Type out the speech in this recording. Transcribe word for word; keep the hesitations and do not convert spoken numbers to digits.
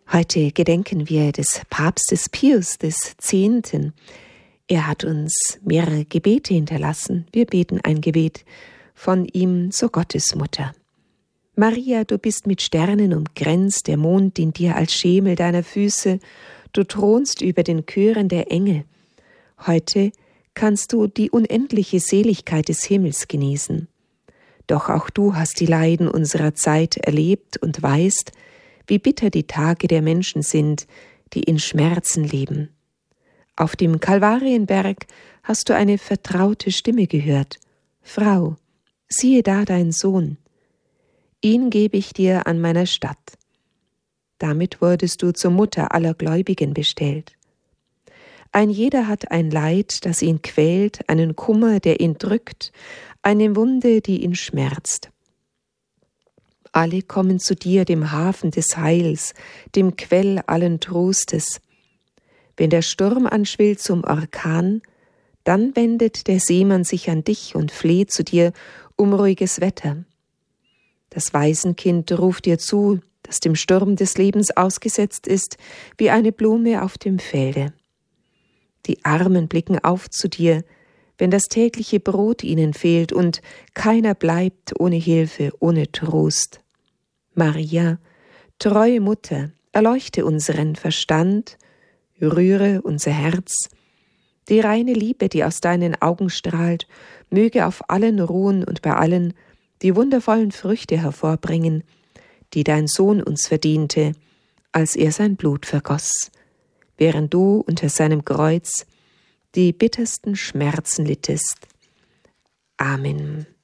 Heute gedenken wir des Papstes Pius des Zehnten. Er hat uns mehrere Gebete hinterlassen. Wir beten ein Gebet von ihm zur Gottesmutter. Maria, du bist mit Sternen umgrenzt, der Mond dient dir als Schemel deiner Füße, du thronst über den Chören der Engel. Heute kannst du die unendliche Seligkeit des Himmels genießen. Doch auch du hast die Leiden unserer Zeit erlebt und weißt, wie bitter die Tage der Menschen sind, die in Schmerzen leben. Auf dem Kalvarienberg hast du eine vertraute Stimme gehört. Frau, siehe da dein Sohn. Ihn gebe ich dir an meiner Statt. Damit wurdest du zur Mutter aller Gläubigen bestellt. Ein jeder hat ein Leid, das ihn quält, einen Kummer, der ihn drückt, eine Wunde, die ihn schmerzt. Alle kommen zu dir, dem Hafen des Heils, dem Quell allen Trostes. Wenn der Sturm anschwillt zum Orkan, dann wendet der Seemann sich an dich und fleht zu dir um ruhiges Wetter. Das Waisenkind ruft dir zu, das dem Sturm des Lebens ausgesetzt ist, wie eine Blume auf dem Felde. Die Armen blicken auf zu dir, wenn das tägliche Brot ihnen fehlt und keiner bleibt ohne Hilfe, ohne Trost. Maria, treue Mutter, erleuchte unseren Verstand, rühre unser Herz. Die reine Liebe, die aus deinen Augen strahlt, möge auf allen ruhen und bei allen die wundervollen Früchte hervorbringen, die dein Sohn uns verdiente, als er sein Blut vergoss, während du unter seinem Kreuz die bittersten Schmerzen littest. Amen.